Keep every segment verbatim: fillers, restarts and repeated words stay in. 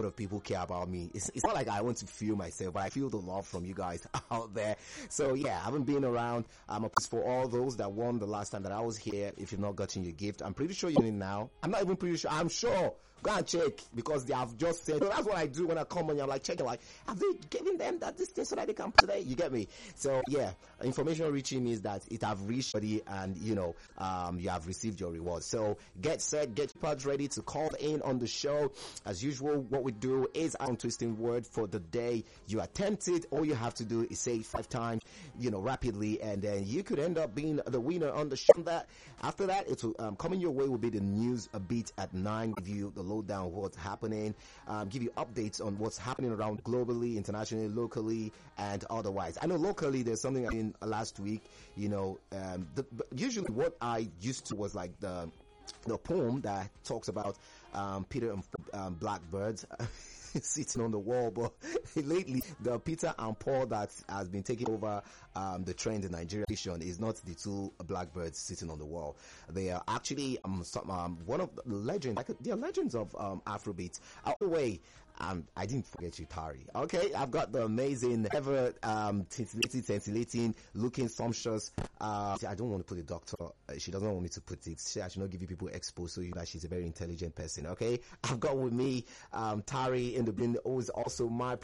lot of people care about me. It's, it's not like I want to feel myself, but I feel the love from you guys out there. So yeah, I haven't been around. Um, for all those that won the last time that I was here, if you've not gotten your gift, I'm pretty sure you're in now. I'm not even pretty sure. I'm sure. Go and check, because they have just said, so that's what I do when I come on. I'm like checking, like, have they given them that this thing so that they can today? You get me? So yeah, information reaching me is that it have reached already, and you know, um, you have received your reward. So get set, get your pads ready to call in on the show. As usual, what we do is our twisting word for the day. You attempt it. All you have to do is say it five times, you know, rapidly, and then you could end up being the winner on the show. That after that, it will um, coming your way will be the news a bit at nine. Give you the lowdown of what's happening, um, give you updates on what's happening around globally, internationally, locally, and otherwise. I know locally there's something I did last week. You know, um, the, usually what I used to was like the the poem that talks about um, Peter and um, blackbirds. Sitting on the wall, but lately the Peter and Paul that has been taking over um, the trend in Nigeria is not the two blackbirds sitting on the wall. They are actually um, some, um one of the legends. Like, they are legends of um, Afrobeat. Out the way. Um, I didn't forget you, Tari. Okay, I've got the amazing, ever um, tintillating, tintillating, looking sumptuous. Uh, I don't want to put a doctor. Uh, she doesn't want me to put it. She, I should not give you people exposed so you that she's a very intelligent person. Okay, I've got with me um, Tari in the bin, who is also my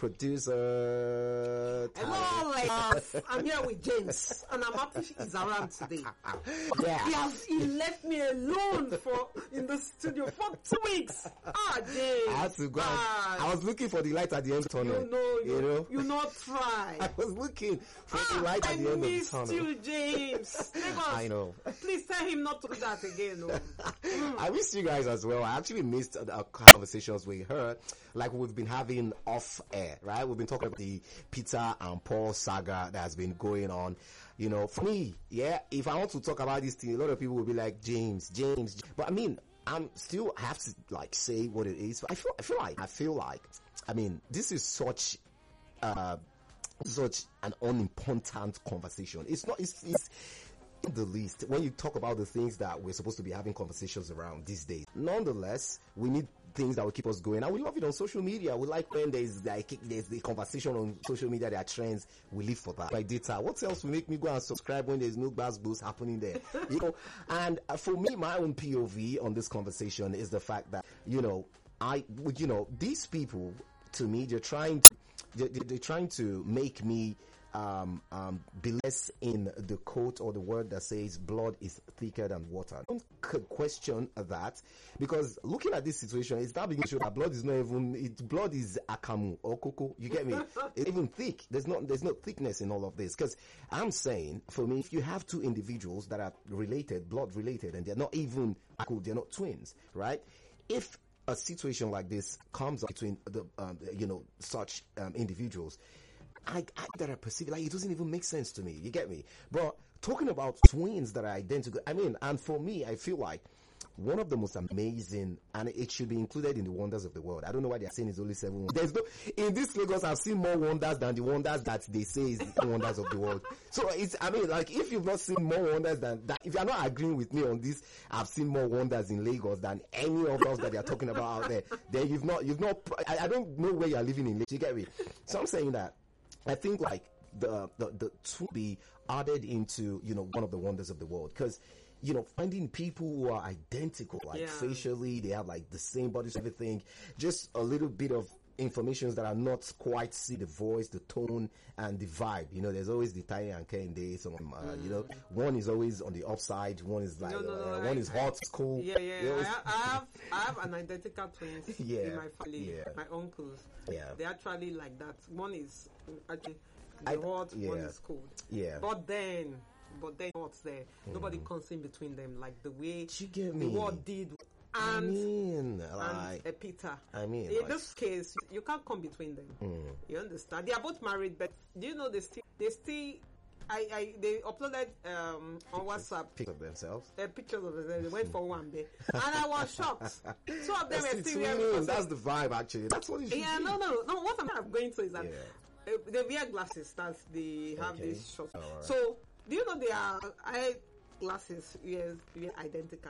producer. Tari. Hello, ladies. I'm here with James, and I'm happy he's around today. Yeah, he has he left me alone for in the studio for two weeks. Ah, James. I had to go. Ah, I was looking for the light at the end of the tunnel. You know, you, you know, you not try. I was looking for ah, the light at I the end of the missed tunnel. you, James. Lagos, I know. Please tell him not to do that again. No. Mm. I missed you guys as well. I actually missed our conversations with her, like we've been having off air, right? We've been talking about the Peter and Paul saga that has been going on. You know, for me, yeah, if I want to talk about this thing, a lot of people will be like, James, James. But I mean, I'm still I have to like say what it is. I feel I feel like I feel like I mean this is such uh such an unimportant conversation. It's not it's it's not the least when you talk about the things that we're supposed to be having conversations around these days. Nonetheless, we need things that will keep us going, and we love it on social media. We like when there's like there's the conversation on social media, there are trends. We live for that. My data. What else will make me go and subscribe when there's no buzz boost happening there? You know, and uh, for me, my own P O V on this conversation is the fact that you know, I, you know, these people to me, they're trying to, they're, they're trying to make me. Um, um, be less in the quote or the word that says blood is thicker than water. Don't question that, because looking at this situation, it's now beginning to show that blood is not even, it, blood is akamu or koko. You get me? It's even thick. There's not, there's no thickness in all of this. Because I'm saying, for me, if you have two individuals that are related, blood related, and they're not even, they're not twins, right? If a situation like this comes up between the, um, you know, such um, individuals, I, I that I perceive like it doesn't even make sense to me. You get me? But talking about twins that are identical, I mean, and for me, I feel like one of the most amazing, and it should be included in the wonders of the world. I don't know why they're saying it's only seven. There's no in this Lagos. I've seen more wonders than the wonders that they say is the wonders of the world. So it's, I mean, like if you've not seen more wonders than that, if you're not agreeing with me on this, I've seen more wonders in Lagos than any of those that they're talking about out there. Then you've not, you've not. I, I don't know where you're living in Lagos. You get me? So I'm saying that. I think like the, the, the to be added into, you know, one of the wonders of the world, because, you know, finding people who are identical, like yeah. facially, they have like the same bodies, everything, just a little bit of information that are not quite see the voice, the tone, and the vibe. You know, there's always the tiny and Ken day. So, um, uh, mm. you know, one is always on the upside, one is like, no, no, no, uh, one I, is hot, it's cool. Yeah, yeah, yeah. I, I have, I have an identical twins yeah, in my family, yeah. my uncles. Yeah. They're actually like that. One is actually the I, hot, yeah. one is cold. Yeah. But then, but then what's there? Mm. Nobody comes in between them like the way you get the me? world did. And, I mean, like, and uh, Peter. I mean, in like, this case, you can't come between them. Mm. You understand? They are both married, but do you know they still, they still, I, I, they uploaded um, on WhatsApp pictures of themselves. Uh, pictures of themselves. They went for one day, and I was shocked. Two of them That's are the still twin. wearing. That's the vibe, actually. That's what it should Yeah, be. no, no, no. What I'm going to is that Yeah. uh, they wear glasses. That's they have Okay. these shorts. Oh, all right. So do you know they are eye glasses? Yes, we are identical.